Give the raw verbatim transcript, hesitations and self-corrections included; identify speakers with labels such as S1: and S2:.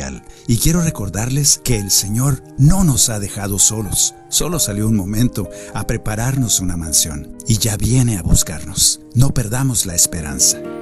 S1: especial y quiero recordarles que el Señor no nos ha dejado solos. Solo salió un momento a prepararnos una mansión y ya viene a buscarnos. No perdamos la esperanza.